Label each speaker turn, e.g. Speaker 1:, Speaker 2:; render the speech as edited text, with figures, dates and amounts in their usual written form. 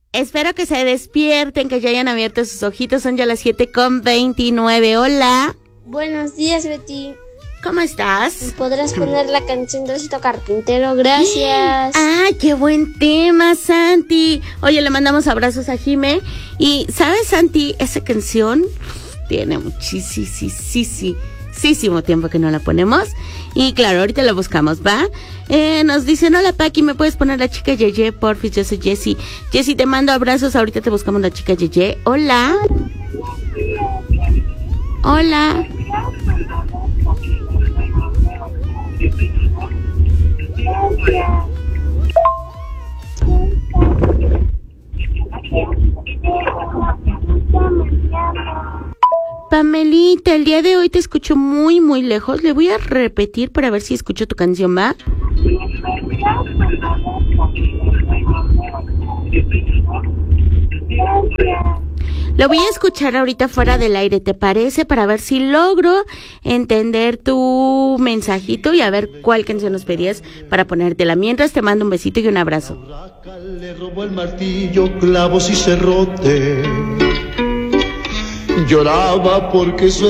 Speaker 1: Espero que se despierten, que ya hayan abierto sus ojitos. Son ya las 7:29. Hola.
Speaker 2: Buenos días, Betty.
Speaker 1: ¿Cómo estás?
Speaker 2: ¿Me podrás poner la canción de Osito Carpintero? Gracias.
Speaker 1: ¡Ay, qué buen tema, Santi! Oye, le mandamos abrazos a Jime. Y, ¿sabes, Santi? Esa canción tiene muchísimo tiempo que no la ponemos. Y claro, ahorita la buscamos, ¿va? Nos dicen, hola, Paqui, ¿me puedes poner la chica Yeye, porfis? Yo soy Jessie. Jessie, te mando abrazos. Ahorita te buscamos la chica Yeye. Hola. Hola. Pamelita, el día de hoy te escucho muy, muy lejos. Le voy a repetir para ver si escucho tu canción, ¿va? Lo voy a escuchar ahorita fuera del aire, ¿te parece? Para ver si logro entender tu mensajito y a ver cuál canción nos pedías para ponértela. Mientras te mando un besito y un abrazo.
Speaker 3: Le robó el martillo, clavos y serrote. Lloraba porque su